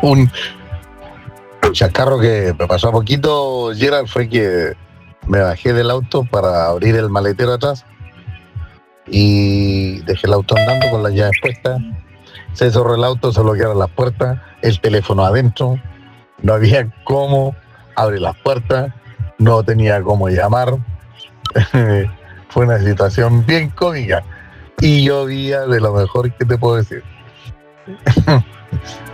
Un chacarro que me pasó a poquito, Gerald, fue que me bajé del auto para abrir el maletero atrás y dejé el auto andando con las llaves puestas. Se cerró el auto, se bloquearon las puertas, el teléfono adentro, no había cómo abrir las puertas, no tenía cómo llamar. Fue una situación bien cómica y llovía de lo mejor que te puedo decir.